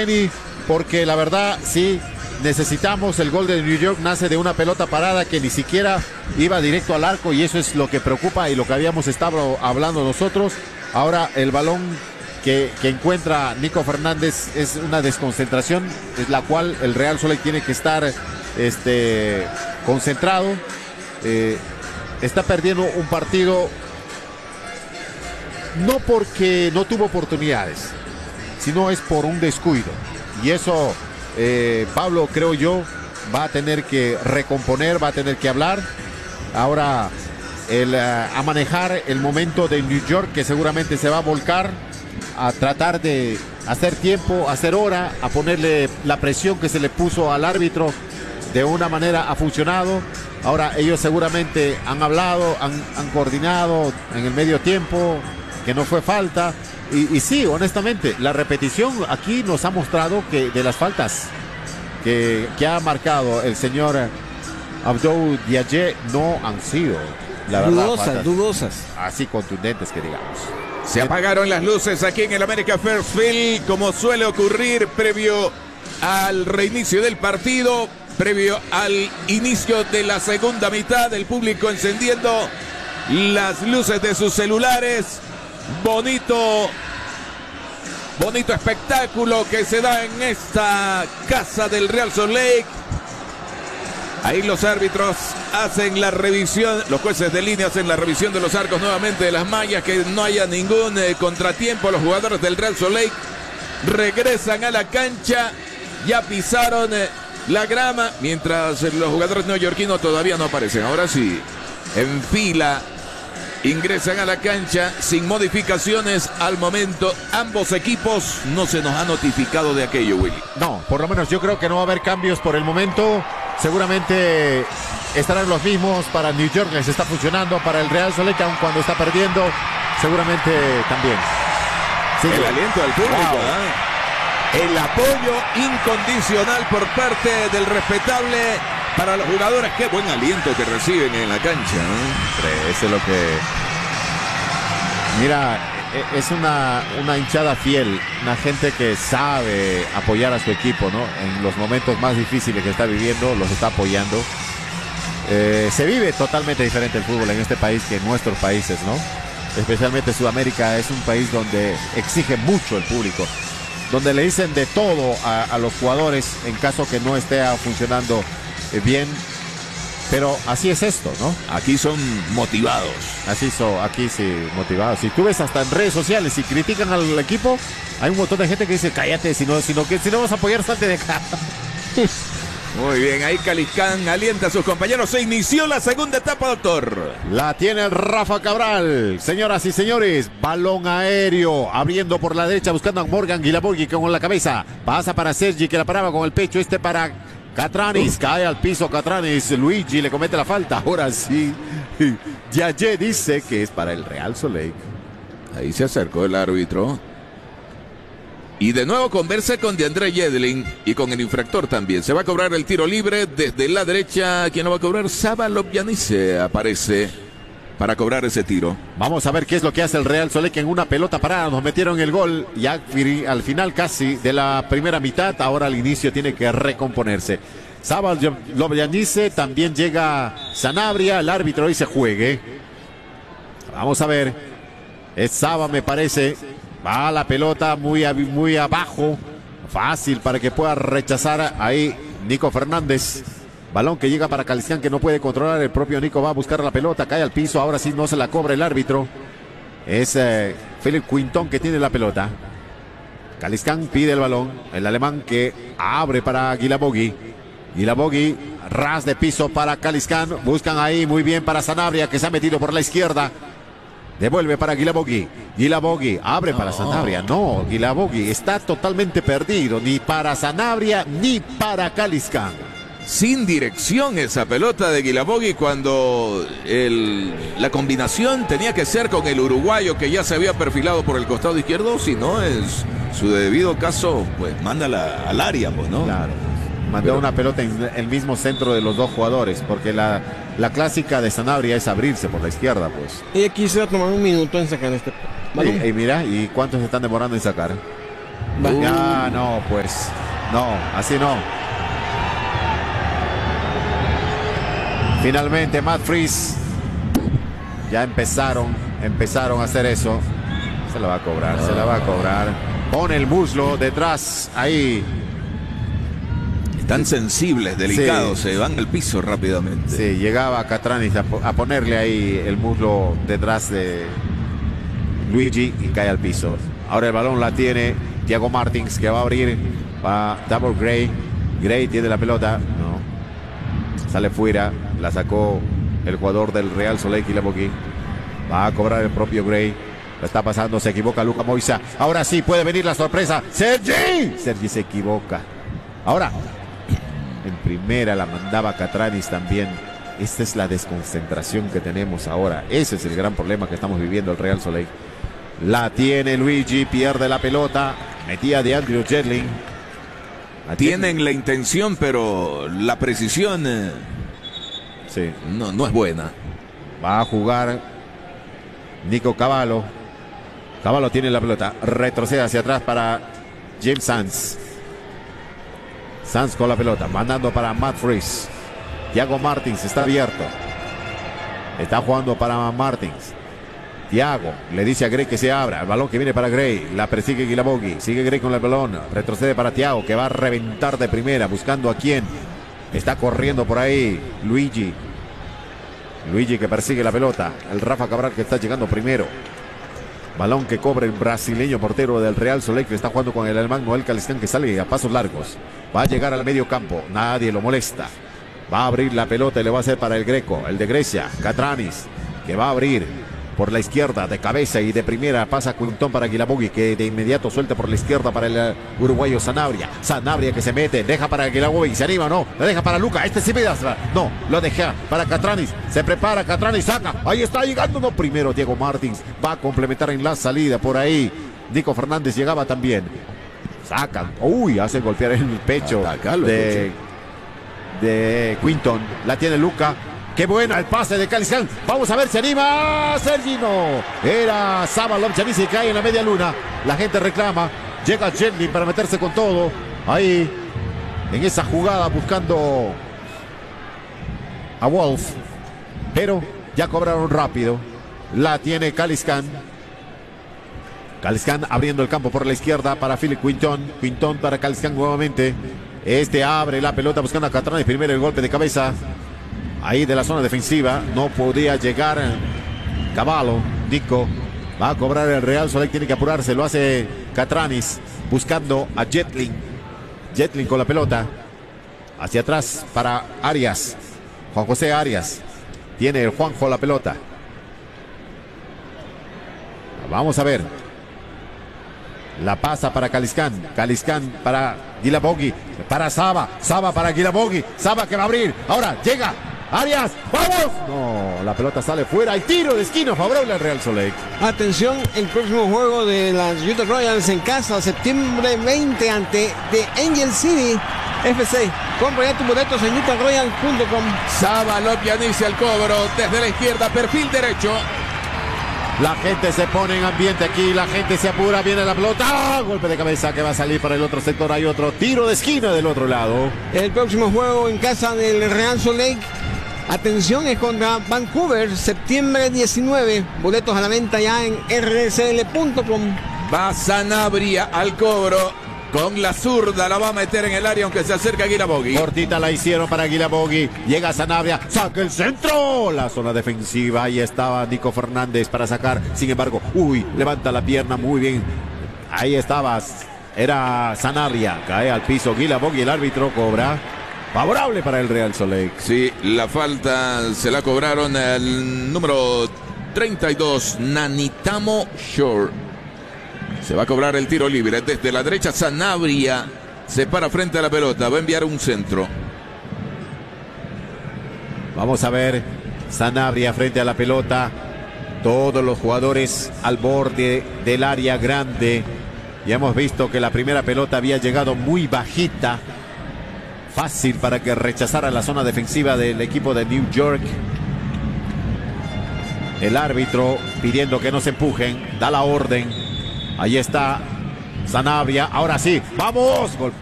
Kenny, porque la verdad, sí, necesitamos. El gol de New York nace de una pelota parada que ni siquiera iba directo al arco, y eso es lo que preocupa y lo que habíamos estado hablando nosotros. Ahora el balón que encuentra Nico Fernández es una desconcentración, es la cual el Real Salt Lake tiene que estar concentrado. Está perdiendo un partido no porque no tuvo oportunidades, sino es por un descuido, y eso Pablo, creo yo, va a tener que recomponer, va a tener que hablar ahora a manejar el momento de New York, que seguramente se va a volcar a tratar de hacer tiempo, hacer hora, a ponerle la presión que se le puso al árbitro. De una manera ha funcionado. Ahora ellos seguramente han hablado, han coordinado en el medio tiempo, que no fue falta. Y sí, honestamente, la repetición aquí nos ha mostrado que de las faltas que ha marcado el señor Abdou Diaye no han sido, la verdad, dudosas. Así contundentes que digamos. Se apagaron las luces aquí en el America Fairfield, como suele ocurrir previo al reinicio del partido, previo al inicio de la segunda mitad. El público encendiendo las luces de sus celulares. Bonito espectáculo que se da en esta casa del Real Salt Lake. Ahí los árbitros hacen la revisión, los jueces de línea hacen la revisión de los arcos nuevamente, de las mallas, que no haya ningún contratiempo. Los jugadores del Real Salt Lake regresan a la cancha, ya pisaron la grama, mientras los jugadores neoyorquinos todavía no aparecen. Ahora sí, en fila ingresan a la cancha sin modificaciones al momento. Ambos equipos, no se nos ha notificado de aquello, Willy. No, por lo menos yo creo que no va a haber cambios por el momento. Seguramente estarán los mismos. Para New York les está funcionando, para el Real Salt Lake, aun cuando está perdiendo, seguramente también. Sí, el aliento del público, wow. El apoyo incondicional por parte del respetable para los jugadores. Qué buen aliento que reciben en la cancha, ¿no? Eso es lo que... Mira, es una hinchada fiel, una gente que sabe apoyar a su equipo, ¿no? En los momentos más difíciles que está viviendo, los está apoyando. Se vive totalmente diferente el fútbol en este país que en nuestros países, ¿no? Especialmente Sudamérica es un país donde exige mucho el público, donde le dicen de todo a los jugadores en caso que no esté funcionando bien. Pero así es esto, ¿no? Aquí son motivados. Aquí sí, motivados. Si tú ves hasta en redes sociales, si critican al equipo, hay un montón de gente que dice, cállate, si no vas a apoyar, salte de acá. Muy bien, ahí Caliscán alienta a sus compañeros. Se inició la segunda etapa, doctor. La tiene Rafa Cabral. Señoras y señores, balón aéreo, abriendo por la derecha, buscando a Morgan Guilaborghi con la cabeza. Pasa para Sergi, que la paraba con el pecho. Para Catranis, cae al piso Catranis. Luigi le comete la falta. Ahora sí, Diaye dice que es para el Real Salt Lake. Ahí se acercó el árbitro. Y de nuevo conversa con DeAndre Yedlin y con el infractor también. Se va a cobrar el tiro libre desde la derecha. ¿Quién lo va a cobrar? Saba Lobjanice aparece para cobrar ese tiro. Vamos a ver qué es lo que hace el Real Salt Lake en una pelota parada. Nos metieron el gol ya al final casi de la primera mitad. Ahora al inicio tiene que recomponerse. Saba Lobjanice, también llega Sanabria. El árbitro dice juegue. Vamos a ver. Es Saba, me parece. Va la pelota muy abajo. Fácil para que pueda rechazar ahí Nico Fernández. Balón que llega para Caliscán, que no puede controlar. El propio Nico va a buscar la pelota. Cae al piso. Ahora sí no se la cobra el árbitro. Es Philip Quinton que tiene la pelota. Caliscán pide el balón. El alemán que abre para Guilaborghi. Guilaborghi, ras de piso para Caliscán. Buscan ahí muy bien para Sanabria, que se ha metido por la izquierda. Devuelve para Guilaborghi. Guilaborghi abre para Sanabria. No, Guilaborghi está totalmente perdido. Ni para Sanabria ni para Caliscán. Sin dirección esa pelota de Guilaborghi, cuando la combinación tenía que ser con el uruguayo que ya se había perfilado por el costado izquierdo. Si no es su debido caso, pues mándala al área, pues, ¿no? Claro. Mandó una pelota en el mismo centro de los dos jugadores, porque la clásica de Sanabria es abrirse por la izquierda, pues. Y aquí se va a tomar un minuto en sacar este balón. Y mira, ¿y cuántos se están demorando en sacar? Ya, no, pues. No, así no. Finalmente, Matt Freeze. Ya empezaron a hacer eso. Se la va a cobrar, se la va a cobrar. Pone el muslo detrás, ahí. Están sensibles, delicados, Sí. se van al piso rápidamente. Sí, llegaba Catranis a ponerle ahí el muslo detrás de Luigi y cae al piso. Ahora el balón la tiene Thiago Martins, que va a abrir para Double Gray. Gray tiene la pelota. No. Sale fuera. La sacó el jugador del Real Soleil Guilaboqui. Va a cobrar el propio Gray. La está pasando, se equivoca Luca Moisa. Ahora sí puede venir la sorpresa. Sergi se equivoca. Ahora, en primera la mandaba Catranis también. Esta es la desconcentración que tenemos ahora. Ese es el gran problema que estamos viviendo el Real Soleil. La tiene Luigi, pierde la pelota. Metía de Andrew Jedlin. Tienen la intención, pero la precisión sí. no es buena. Va a jugar Nico Cavallo. Cavallo tiene la pelota. Retrocede hacia atrás para James Sanz. Sanz con la pelota. Mandando para Matt Freeze. Thiago Martins está abierto. Está jugando para Martins. Thiago le dice a Gray que se abra. El balón que viene para Gray. La persigue Guilaboqui. Sigue Gray con el balón. Retrocede para Thiago, que va a reventar de primera. Buscando a quién. Está corriendo por ahí Luigi. Luigi que persigue la pelota. El Rafa Cabral que está llegando primero. Balón que cobra el brasileño portero del Real Soleil, que está jugando con el alemán Noel Calistán, que sale a pasos largos. Va a llegar al medio campo. Nadie lo molesta. Va a abrir la pelota y le va a hacer para el Greco, el de Grecia, Catranis, que va a abrir por la izquierda de cabeza y de primera. Pasa Quintón para Guilaboqui, que de inmediato suelta por la izquierda para el uruguayo Sanabria. Sanabria que se mete, deja para Guilaboqui, se anima o no, le deja para Luca, este sí pedazo. No, lo deja para Catranis, se prepara Catranis, saca, ahí está llegando, no, primero Thiago Martins, va a complementar en la salida por ahí. Nico Fernández llegaba también. Sacan, uy, hace golpear en el pecho de Quinton. La tiene Luca. Qué buena el pase de Calistán. Vamos a ver si anima Sergi. No. Era Sabalov. Janisi cae en la media luna. La gente reclama. Llega Jedlin para meterse con todo. Ahí. En esa jugada buscando a Wolf. Pero ya cobraron rápido. La tiene Calistán. Calistán abriendo el campo por la izquierda para Philip Quinton. Quinton para Calistán nuevamente. Este abre la pelota buscando a Catranis. Primero el golpe de cabeza. Ahí de la zona defensiva. No podía llegar Cavallo. Nico. Va a cobrar el Real Soleil. Tiene que apurarse. Lo hace Catranis. Buscando a Jedlin. Jedlin con la pelota. Hacia atrás para Arias. Juan José Arias. Tiene el Juanjo la pelota. Vamos a ver. La pasa para Calistán. Calistán para Guilaboqui. Para Saba. Saba para Guilaboqui. Saba que va a abrir. Ahora llega Arias. ¡Vamos! No, la pelota sale fuera. El tiro de esquina favorable al Real Soleil. Atención, el próximo juego de las Utah Royals en casa, septiembre 20 ante The Angel City FC. Compra ya tus boletos en utahroyals.com. Sabalov inicia el cobro desde la izquierda, perfil derecho. La gente se pone en ambiente aquí, la gente se apura, viene la pelota, ¡ah! Golpe de cabeza que va a salir para el otro sector, hay otro tiro de esquina del otro lado. El próximo juego en casa del Real Soleil, atención, es contra Vancouver, septiembre 19, boletos a la venta ya en rcl.com. Va Sanabria al cobro, con la zurda la va a meter en el área aunque se acerca Guilaboqui. Cortita la hicieron para Guilaboqui. Llega Sanabria, saca el centro. La zona defensiva, ahí estaba Nico Fernández para sacar. Sin embargo, levanta la pierna muy bien. Ahí estabas. Era Sanabria, cae al piso Guilaboqui. El árbitro cobra. Favorable para el Real Soleil. Sí, la falta se la cobraron el número 32, Nanitamo Shore. Se va a cobrar el tiro libre. Desde la derecha Sanabria se para frente a la pelota. Va a enviar un centro. Vamos a ver. Sanabria frente a la pelota. Todos los jugadores al borde del área grande. Ya hemos visto que la primera pelota había llegado muy bajita. Fácil para que rechazara la zona defensiva del equipo de New York. El árbitro pidiendo que no se empujen. Da la orden. Ahí está Sanabria, ahora sí, vamos, gol